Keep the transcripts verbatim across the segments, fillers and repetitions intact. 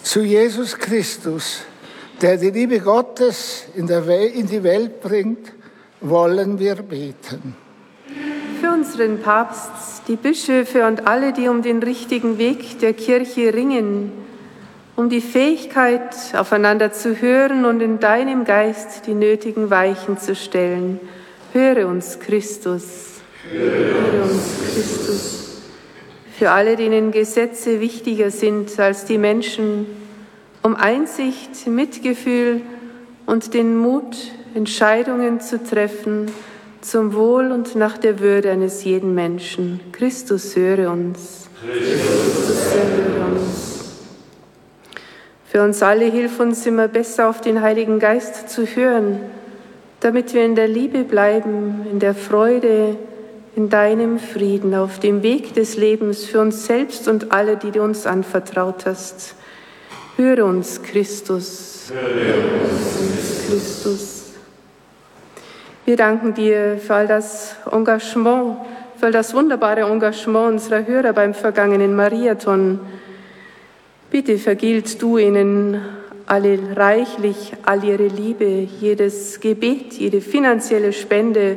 Zu Jesus Christus, der die Liebe Gottes in, der We- in die Welt bringt, wollen wir beten. Für unseren Papst, die Bischöfe und alle, die um den richtigen Weg der Kirche ringen, um die Fähigkeit, aufeinander zu hören und in deinem Geist die nötigen Weichen zu stellen. Höre uns, Christus. Höre uns, Christus. Für alle, denen Gesetze wichtiger sind als die Menschen, um Einsicht, Mitgefühl und den Mut, Entscheidungen zu treffen, zum Wohl und nach der Würde eines jeden Menschen. Christus, höre uns. Christus, höre uns. Für uns alle hilf uns immer besser auf den Heiligen Geist zu hören, damit wir in der Liebe bleiben, in der Freude, in deinem Frieden, auf dem Weg des Lebens für uns selbst und alle, die du uns anvertraut hast. Höre uns, Christus. Höre uns, Christus. Wir danken dir für all das Engagement, für all das wunderbare Engagement unserer Hörer beim vergangenen Mariathon. Bitte vergilt du ihnen alle reichlich, all ihre Liebe, jedes Gebet, jede finanzielle Spende,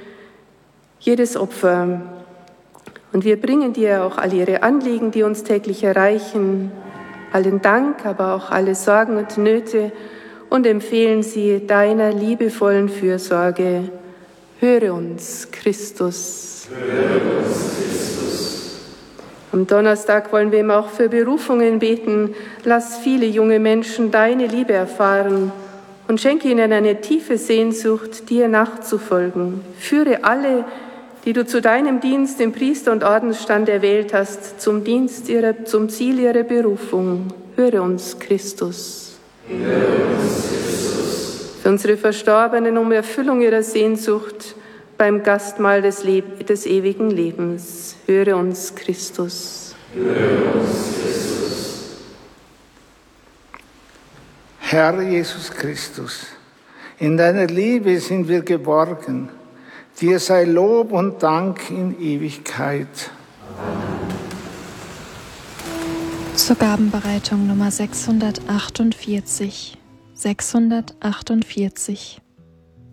jedes Opfer. Und wir bringen dir auch all ihre Anliegen, die uns täglich erreichen, allen Dank, aber auch alle Sorgen und Nöte, und empfehlen sie deiner liebevollen Fürsorge. Höre uns, Christus. Höre uns, Christus. Am Donnerstag wollen wir immer auch für Berufungen beten. Lass viele junge Menschen deine Liebe erfahren und schenke ihnen eine tiefe Sehnsucht, dir nachzufolgen. Führe alle, die du zu deinem Dienst im Priester- und Ordensstand erwählt hast, zum Dienst ihrer, zum Ziel ihrer Berufung. Höre uns, Christus. Für unsere Verstorbenen um Erfüllung ihrer Sehnsucht beim Gastmahl des, Leb- des ewigen Lebens. Höre uns, Christus. Höre uns, Christus. Herr Jesus Christus, in deiner Liebe sind wir geborgen. Dir sei Lob und Dank in Ewigkeit. Zur Gabenbereitung Nummer sechshundertachtundvierzig. sechshundertachtundvierzig.